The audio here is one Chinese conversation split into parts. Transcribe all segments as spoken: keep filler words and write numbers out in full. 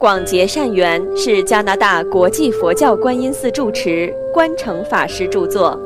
广结善缘是加拿大国际佛教观音寺住持关诚法师著作，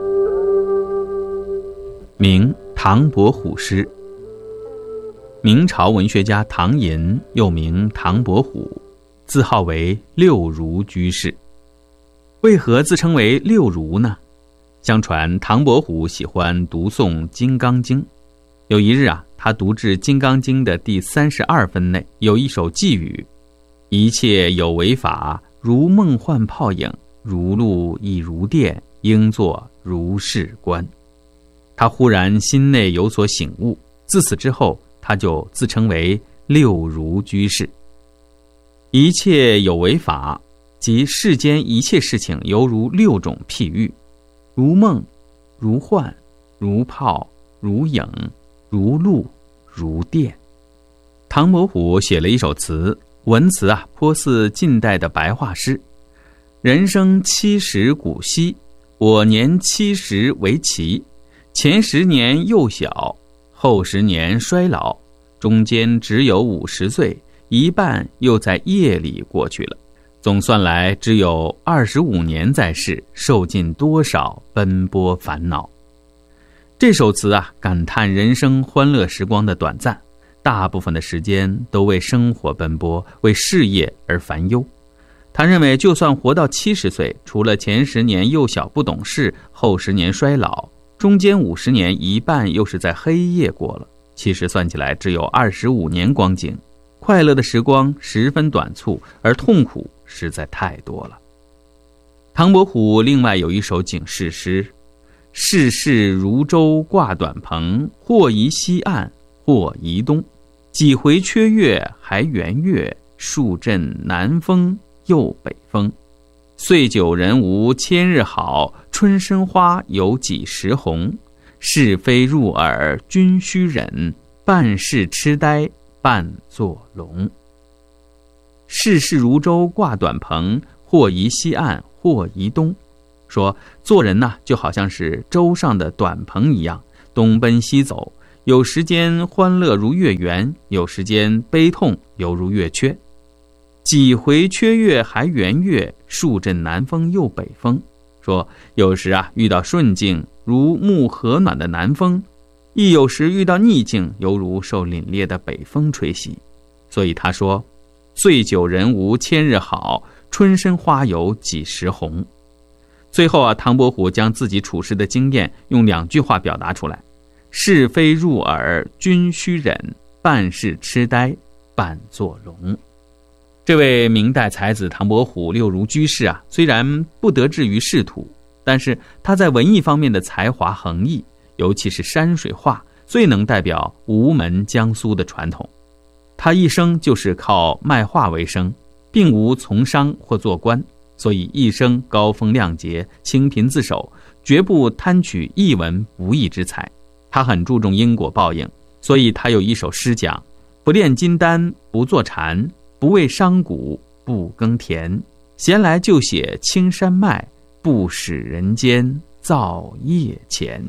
名唐伯虎诗。明朝文学家唐寅又名唐伯虎，自号为六如居士。为何自称为六如呢？相传唐伯虎喜欢读诵《金刚经》，有一日啊，他读至《金刚经》的第三十二分内有一首偈语：一切有为法，如梦幻泡影，如露亦如电，应作如是观。他忽然心内有所醒悟，自此之后他就自称为六如居士。一切有为法，即世间一切事情犹如六种譬喻，如梦，如幻，如泡，如影，如露，如电。唐伯虎写了一首词，文词啊颇似近代的白话诗：人生七十古稀，我年七十为奇，前十年幼小，后十年衰老，中间只有五十岁，一半又在夜里过去了。总算来只有二十五年在世，受尽多少奔波烦恼。这首词啊，感叹人生欢乐时光的短暂，大部分的时间都为生活奔波，为事业而烦忧。他认为就算活到七十岁，除了前十年幼小不懂事，后十年衰老，中间五十年一半又是在黑夜过了，其实算起来只有二十五年光景。快乐的时光十分短促，而痛苦实在太多了。唐伯虎另外有一首警示诗：世事如舟挂短篷，或移西岸，或移东，几回缺月还圆月，数阵南风又北风。岁久人无千日好，春生花有几时红。是非入耳均须忍，办事痴呆半作聋。世事如舟挂短篷，或移西岸，或移东。说做人呢，就好像是舟上的短篷一样，东奔西走，有时间欢乐如月圆，有时间悲痛犹如月缺。几回缺月还圆月，数阵南风又北风。说有时啊遇到顺境，如沐和暖的南风，亦有时遇到逆境，犹如受凛冽的北风吹袭。所以他说，岁久人无千日好，春生花有几时红。最后啊，唐伯虎将自己处事的经验用两句话表达出来：是非入耳均须忍，办事痴呆半作聋。这位明代才子唐伯虎六如居士啊，虽然不得志于仕途，但是他在文艺方面的才华横溢，尤其是山水画，最能代表吴门江苏的传统。他一生就是靠卖画为生，并无从商或做官，所以一生高风亮节，清贫自守，绝不贪取一文不义之财。他很注重因果报应，所以他有一首诗讲：不炼金丹不坐禅，不为商贾不耕田，闲来就写青山脉，不使人间造业钱。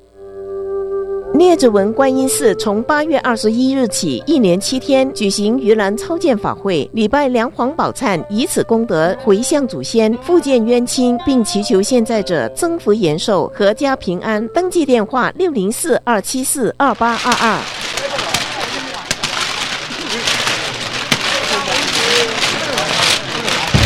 聂子文观音寺从八月二十一日起，一连七天举行盂兰超荐法会，礼拜梁皇宝忏，以此功德回向祖先，复见冤亲，并祈求现在者增福延寿，阖家平安。登记电话：六零四二七四二八二二。